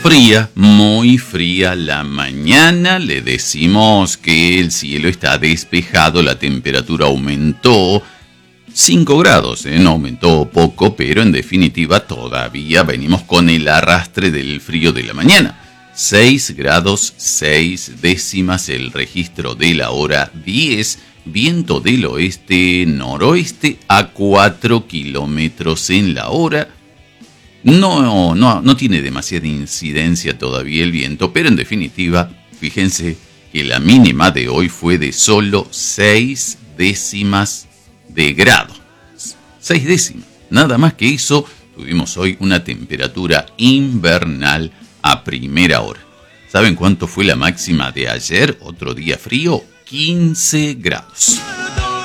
Fría, muy fría la mañana. Le decimos que el cielo está despejado, la temperatura aumentó 5 grados, no aumentó poco, pero en definitiva todavía venimos con el arrastre del frío de la mañana. 6 grados 6 décimas el registro de la hora 10, viento del oeste-noroeste a 4 kilómetros en la hora. No tiene demasiada incidencia todavía el viento, pero en definitiva, fíjense que la mínima de hoy fue de solo 6 décimas de grado. 6 décimas, nada más que eso. Tuvimos hoy una temperatura invernal a primera hora. ¿Saben cuánto fue la máxima de ayer? Otro día frío, 15 grados.